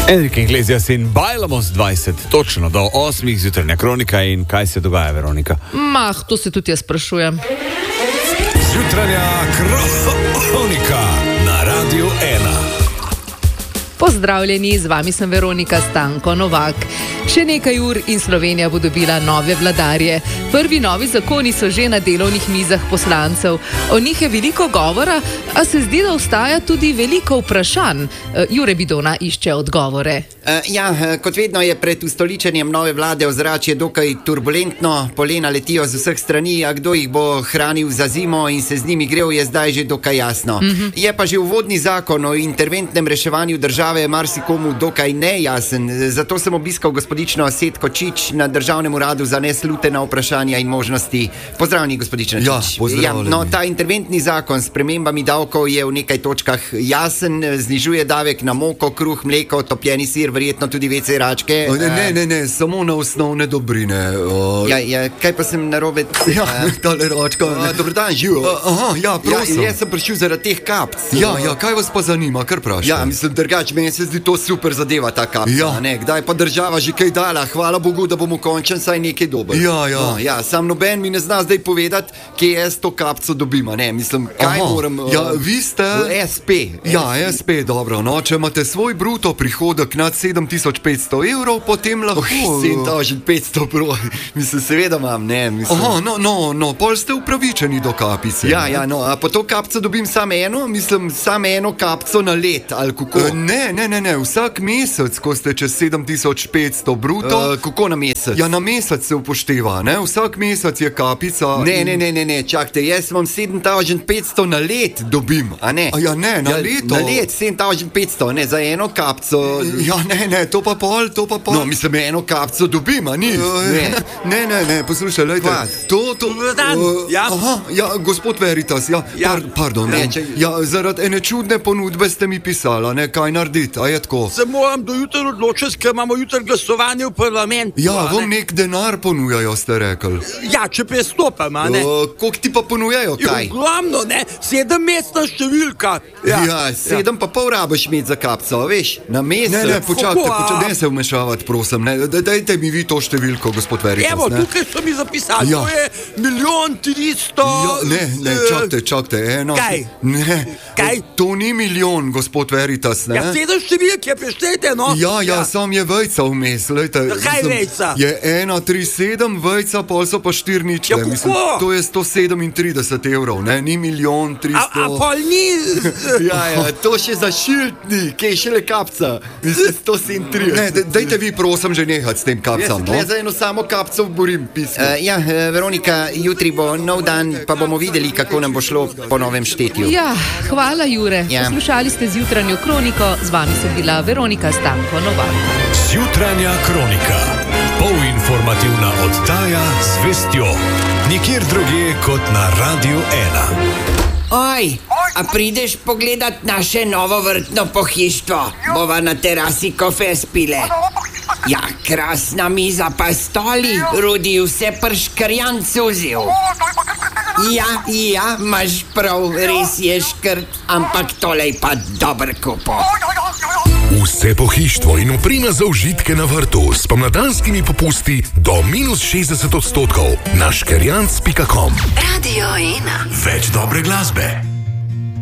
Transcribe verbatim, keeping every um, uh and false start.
Enrique Iglesias in bajlamo z dvajset, točno do osmih zjutranja kronika. In kaj se dogaja, Veronika? Mah, to se tudi jaz sprašujem. Zjutranja kronika na Radiu ena. Pozdravljeni, z vami sem Veronika Stanko Novak. Še nekaj ur in Slovenija bo dobila nove vladarje. Prvi novi zakoni so že na delovnih mizah poslancev. O njih je veliko govora, a se zdi, da ostaja tudi veliko vprašanj. Jure Bidona išče odgovore. Uh, ja, kot vedno je pred ustoličenjem nove vlade ozračje dokaj turbulentno. Polena letijo z vseh strani, a kdo jih bo hranil za zimo in se z njimi grel, je zdaj že dokaj jasno. Mm-hmm. Je pa že uvodni zakon o interventnem reševanju države marsikomu dokaj nejasen. Zato sem obiskal gospodično Setko Čič na Državnem uradu za neslutena vprašanja in možnosti. Pozdravljeni, gospodična Čič. Ja, pozdravljeni. Ja, no, ta interventni zakon s spremembami davkov je v nekaj točkah jasen. Znižuje davek na moko, kruh, mleko, topljeni sir, verjetno tudi vece račke. Ne, ne, ne, ne, samo na osnovne dobrine. O... Ja, ja, kaj pa sem narobe? Ja, tale račka. Dobar dan, živo. Aha, ja, prosim. Ja, jaz sem prišel zaradi teh kapc. Ja, ja, kaj vas pa zanima, kar vprašam? Ja, mislim, drugač, meni se zdi to super zadeva, ta kapca. Ja. Ne, kdaj pa država že kaj dala, hvala Bogu, da bomo končen saj nekaj dober. Ja, ja. No, ja, sam noben mi ne zna zdaj povedati, kje jaz to kapco dobim, ne, mislim, kaj Aha. moram... Uh, Ja, vi ste... S P. Ja, S P, dobro, no, če imate svoj bruto prihodek nad sedem tisoč petsto evrov, potem lahko... Oh, sedem tisoč petsto, bro, mislim, seveda imam, ne, mislim... Aha, no, no, no, pol ste upravičeni do kapice. Ja, ja, no, a po to kapco dobim samo eno, mislim, samo eno kapco na let, ali kako? E, ne, ne, ne, ne, vsak mesec, ko ste čez sedem tisoč petsto bruto... Uh, kako na mesec? Ja, na mesec se upošteva, ne, vsak mesec je kapica... Ne, ne, ne, ne, ne, čakajte, jaz imam sedem tisoč petsto na let dobim, a ne? A ja, ne, na ja, leto. Na let, sedem tisoč petsto, ne, za eno kapco... Ja, ne, ne, to pa pol, to pa pol... No, mislim, eno kapco dobim, a ni? Ne, ne, ne, ne, poslušaj, lejte, Kva? to, to... Dan, uh, ja. Aha, ja, gospod Veritas, ja, Ja. Par, pardon, Ne, ne, če- ja, zaradi ene čudne ponudbe ste mi pisala, ne, kaj narediti, a je tako? Se moram do jutra odločiti, ker imamo jutri glasovanje v parlamentu. Ja, a vam ne? nek denar ponujajo, ste rekli. Ja, če prestopam, a ne? Uh, koliko ti pa ponujajo, kaj? Ogromno, ne? Sedemmestna številka. Ja, ja, sedem pa pol rabiš imeti za kapco, veš, na mesec. Ne, ne, počakajte, Kako, a- počakajte, ne se vmešavati, prosim, ne, da- dajte mi vi to številko, gospod Veritas, Evo, ne. tukaj so mi zapisali, Ja. to je milijon tristo... Ja, ne, ne, eh, čakajte, čakajte, eno... Kaj? Ne, Kaj? to ni milijon, gospod Veritas, ne. Ja, sedem številke, preštejte, no? Ja, ja, sam je vejca vmes, lejte. Ja, kaj mislim, vejca? Je ena, tri, sedem, vejca, pol so pa štiri ničle. Ja, kako? Mislim, to je sto sedemintrideset evrov, ne, ni milijon A, tristo. a pol ni... Ja, ja, to še za šiltni, kaj šele kapca. Mislim, sto sedemintrideset. Ne, de- dajte vi prosim že nehati s tem Jaz kapcam, se no. tle za eno samo kapco borim pismo. Uh, ja, uh, Veronika, jutri bo nov dan, pa bomo videli, kako nam bo šlo po novem štetju. Ja, hvala, Jure. Ja. Poslušali ste zjutranjo kroniko, z vami sem bila Veronika Stanko Novak. Zjutranja kronika. Polinformativna oddaja z vestjo. Nikjer drugje kot na Radiu ena. Oj, a prideš pogledat naše novo vrtno pohištvo? Bova na terasi kofe spile. Ja, krasna miza pa stoli, Rudi vse prškrjan cuzil. Ja, ja, imaš prav, res je škrt, ampak tolej pa dober kupo. Vse pohištvo in oprema za užitke na vrtu s pomladanskimi popusti do minus šestdeset odstotkov na škerjanc pika com. Radio ena. Več dobre glasbe.